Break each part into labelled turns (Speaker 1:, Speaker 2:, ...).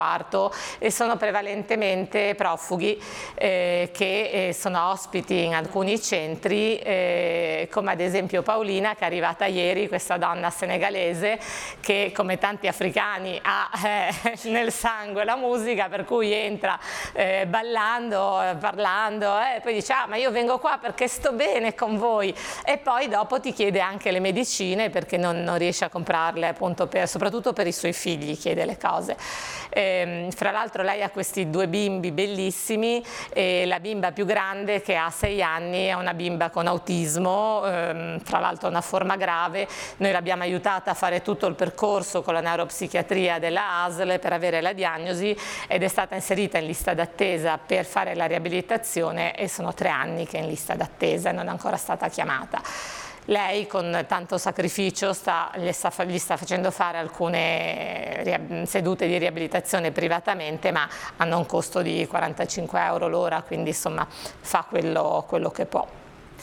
Speaker 1: reparto e sono prevalentemente profughi che sono ospiti in alcuni centri, come ad esempio Paolina, che è arrivata ieri, questa donna senegalese che come tanti africani ha nel sangue la musica, per cui entra ballando, parlando, poi dice ma io vengo qua perché sto bene con voi, e poi dopo ti chiede anche le medicine perché non riesce a comprarle, appunto soprattutto per i suoi figli chiede le cose. Fra l'altro lei ha questi 2 bimbi bellissimi, e la bimba più grande, che ha 6 anni, è una bimba con autismo, tra l'altro una forma grave. Noi l'abbiamo aiutata a fare tutto il percorso con la neuropsichiatria della ASL per avere la diagnosi, ed è stata inserita in lista d'attesa per fare la riabilitazione, e sono 3 anni che è in lista d'attesa e non è ancora stata chiamata. Lei con tanto sacrificio gli sta facendo fare alcune sedute di riabilitazione privatamente, ma hanno un costo di 45 euro l'ora, quindi insomma fa quello che può.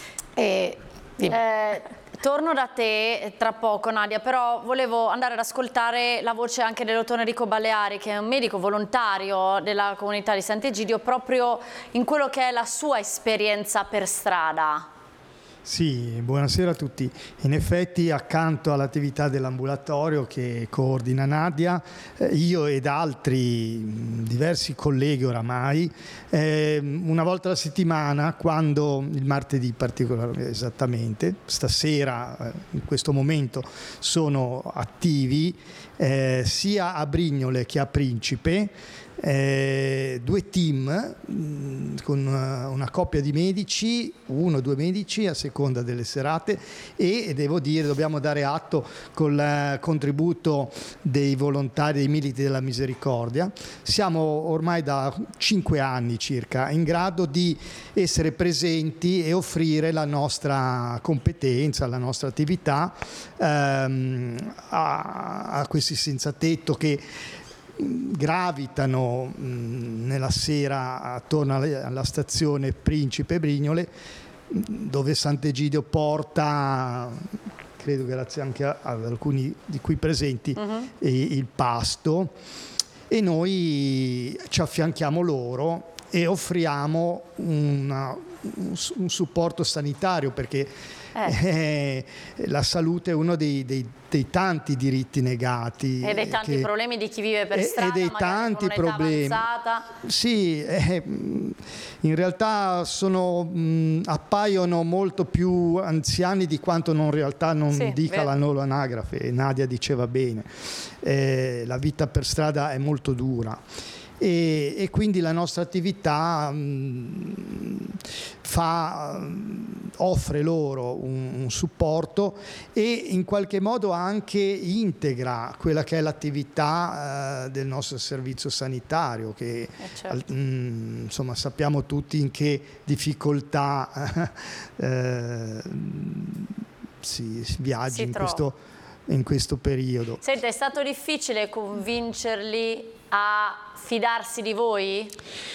Speaker 2: Torno da te tra poco, Nadia, però volevo andare ad ascoltare la voce anche del dottor Enrico Baleari, che è un medico volontario della comunità di Sant'Egidio, proprio in quello che è la sua esperienza per strada.
Speaker 3: Sì, buonasera a tutti. In effetti, accanto all'attività dell'ambulatorio che coordina Nadia, io ed altri diversi colleghi oramai, una volta alla settimana, quando il martedì particolarmente esattamente, stasera in questo momento sono attivi sia a Brignole che a Principe, 2 team con una coppia di medici, 1 o 2 medici a seconda delle serate, e devo dire, dobbiamo dare atto col contributo dei volontari, dei militi della misericordia. Siamo ormai da 5 anni circa in grado di essere presenti e offrire la nostra competenza, la nostra attività a questi senza tetto che gravitano nella sera attorno alla stazione Principe Brignole, dove Sant'Egidio porta, credo grazie anche ad alcuni di qui presenti, il pasto, e noi ci affianchiamo loro e offriamo un supporto sanitario, perché la salute è uno dei tanti diritti negati
Speaker 2: e dei tanti problemi di chi vive per strada,
Speaker 3: e dei tanti problemi
Speaker 2: avanzata.
Speaker 3: Sì, in realtà appaiono molto più anziani di quanto in realtà non dica la loro anagrafe. Nadia diceva bene, la vita per strada è molto dura. E quindi la nostra attività offre loro un supporto e in qualche modo anche integra quella che è l'attività del nostro servizio sanitario, che insomma sappiamo tutti in che difficoltà si viaggi in questo periodo.
Speaker 2: Senta, è stato difficile convincerli a fidarsi di voi?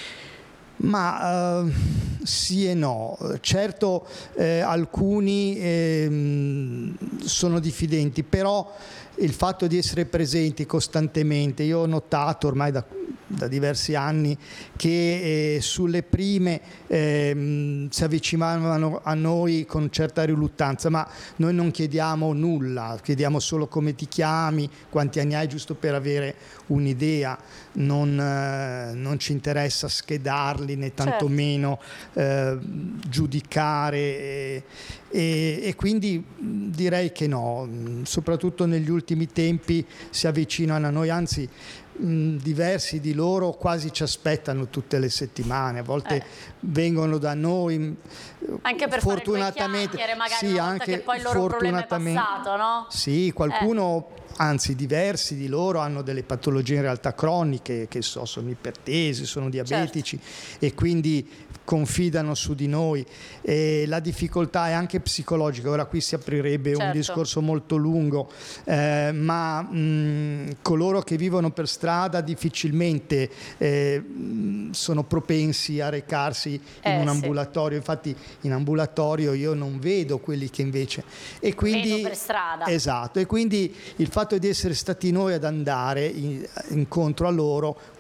Speaker 3: Ma sì e no. Certo, alcuni sono diffidenti, però il fatto di essere presenti costantemente, io ho notato ormai da diversi anni che sulle prime si avvicinavano a noi con certa riluttanza, ma noi non chiediamo nulla, chiediamo solo come ti chiami, quanti anni hai, giusto per avere un'idea. Non ci interessa schedarli né tantomeno giudicare, e quindi direi che no, soprattutto negli ultimi tempi si avvicinano a noi, anzi diversi di loro quasi ci aspettano tutte le settimane, a volte vengono da noi
Speaker 2: anche per
Speaker 3: fortunatamente
Speaker 2: fare magari
Speaker 3: sì,
Speaker 2: una volta che poi il loro problema è passato, no?
Speaker 3: Sì, qualcuno anzi diversi di loro hanno delle patologie in realtà croniche, che sono ipertesi, sono diabetici, e quindi confidano su di noi. E la difficoltà è anche psicologica. Ora qui si aprirebbe un discorso molto lungo, ma coloro che vivono per strada difficilmente sono propensi a recarsi in un ambulatorio. Infatti in ambulatorio io non vedo quelli che invece
Speaker 2: vedo per strada.
Speaker 3: Esatto, e quindi il fatto di essere stati noi ad andare incontro a loro